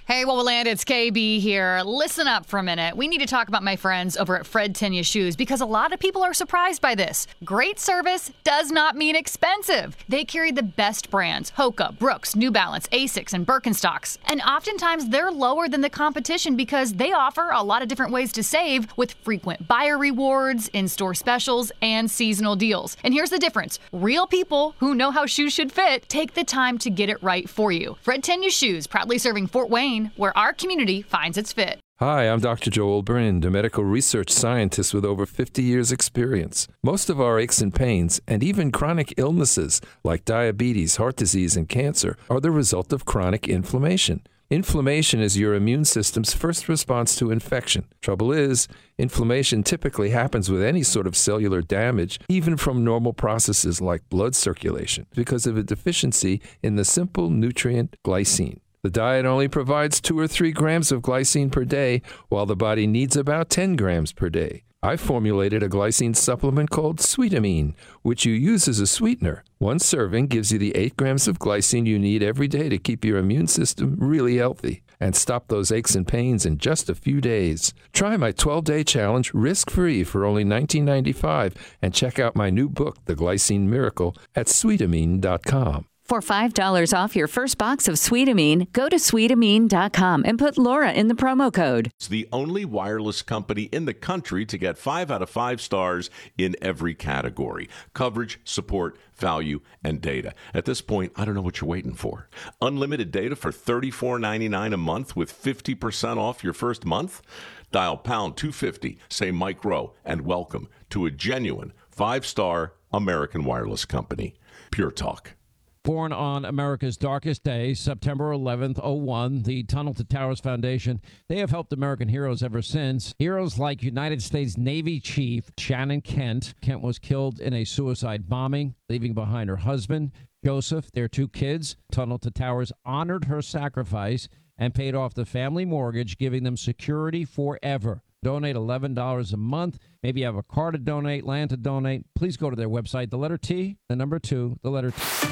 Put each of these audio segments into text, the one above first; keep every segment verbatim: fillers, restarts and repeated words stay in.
Hey, Wowoland, it's K B here. Listen up for a minute. We need to talk about my friends over at Fred Tenya Shoes because a lot of people are surprised by this. Great service does not mean expensive. They carry the best brands, Hoka, Brooks, New Balance, Asics, and Birkenstocks. And oftentimes they're lower than the competition because they offer a lot of different ways to save with frequent buyer rewards, in-store specials, and seasonal deals. And here's the difference. Real people who know how shoes should fit take the time to get it right for you. Fred Tenya Shoes, proudly serving Fort Wayne, where our community finds its fit. Hi, I'm Doctor Joel Brind, a medical research scientist with over fifty years experience. Most of our aches and pains, and even chronic illnesses like diabetes, heart disease, and cancer, are the result of chronic inflammation. Inflammation is your immune system's first response to infection. Trouble is, inflammation typically happens with any sort of cellular damage, even from normal processes like blood circulation, because of a deficiency in the simple nutrient glycine. The diet only provides two or three grams of glycine per day, while the body needs about ten grams per day. I formulated a glycine supplement called Sweetamine, which you use as a sweetener. One serving gives you the eight grams of glycine you need every day to keep your immune system really healthy and stop those aches and pains in just a few days. Try my twelve-day challenge risk-free for only nineteen ninety-five dollars and check out my new book, The Glycine Miracle, at sweetamine dot com. For five dollars off your first box of Sweetamine, go to sweetamine dot com and put Laura in the promo code. It's the only wireless company in the country to get five out of five stars in every category. Coverage, support, value, and data. At this point, I don't know what you're waiting for. Unlimited data for thirty-four ninety-nine a month with fifty percent off your first month? Dial pound two fifty, say Mike Rowe, and welcome to a genuine five-star American wireless company. Pure Talk. Born on America's darkest day, September eleventh, oh one, the Tunnel to Towers Foundation, they have helped American heroes ever since. Heroes like United States Navy Chief Shannon Kent. Kent was killed in a suicide bombing, leaving behind her husband, Joseph, their two kids. Tunnel to Towers honored her sacrifice and paid off the family mortgage, giving them security forever. Donate eleven dollars a month. Maybe you have a car to donate, land to donate. Please go to their website, the letter T, the number two, the letter T.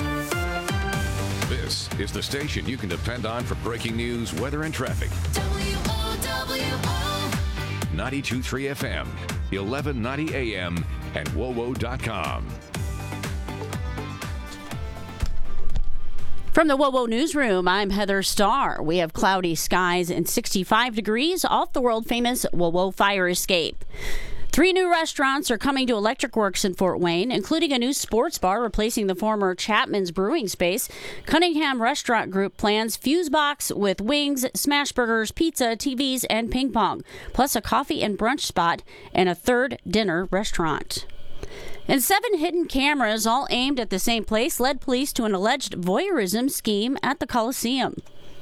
This is the station you can depend on for breaking news, weather, and traffic. W O W O ninety-two point three F M, eleven ninety A M, and W O W O dot com. From the W O W O Newsroom, I'm Heather Starr. We have cloudy skies and sixty-five degrees off the world-famous W O W O fire escape. Three new restaurants are coming to Electric Works in Fort Wayne, including a new sports bar replacing the former Chapman's Brewing Space. Cunningham Restaurant Group plans Fusebox with wings, smash burgers, pizza, T Vs, and ping pong, plus a coffee and brunch spot and a third dinner restaurant. And seven hidden cameras, all aimed at the same place, led police to an alleged voyeurism scheme at the Coliseum.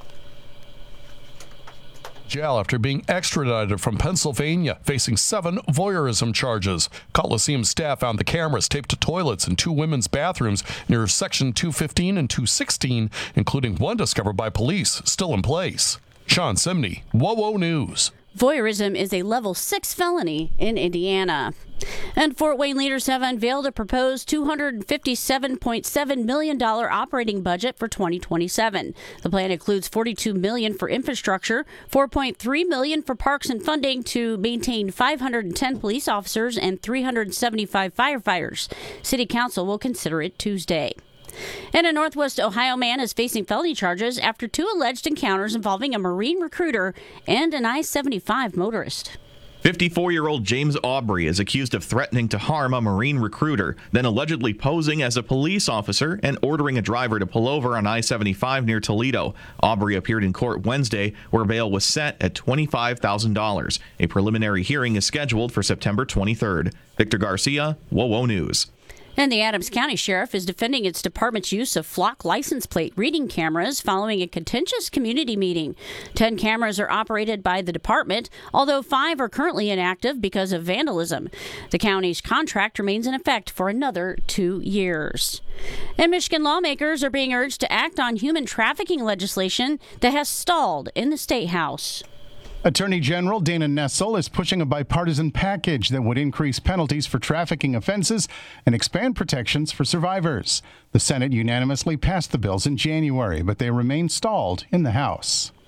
Jail after being extradited from Pennsylvania, facing seven voyeurism charges. Coliseum staff found the cameras taped to toilets in two women's bathrooms near Section two fifteen and two sixteen, including one discovered by police, still in place. Sean Simney, W O W O News. Voyeurism is a level six felony in Indiana. And Fort Wayne leaders have unveiled a proposed two hundred fifty-seven point seven million dollars operating budget for twenty twenty-seven. The plan includes forty-two million dollars for infrastructure, four point three million dollars for parks and funding to maintain five hundred ten police officers and three hundred seventy-five firefighters. City Council will consider it Tuesday. And a Northwest Ohio man is facing felony charges after two alleged encounters involving a Marine recruiter and an I seventy-five motorist. fifty-four-year-old James Aubrey is accused of threatening to harm a Marine recruiter, then allegedly posing as a police officer and ordering a driver to pull over on I seventy-five near Toledo. Aubrey appeared in court Wednesday, where bail was set at twenty-five thousand dollars. A preliminary hearing is scheduled for September twenty-third. Victor Garcia, W O W O News. And the Adams County Sheriff is defending its department's use of flock license plate reading cameras following a contentious community meeting. Ten cameras are operated by the department, although five are currently inactive because of vandalism. The county's contract remains in effect for another two years. And Michigan lawmakers are being urged to act on human trafficking legislation that has stalled in the State House. Attorney General Dana Nessel is pushing a bipartisan package that would increase penalties for trafficking offenses and expand protections for survivors. The Senate unanimously passed the bills in January, but they remain stalled in the House.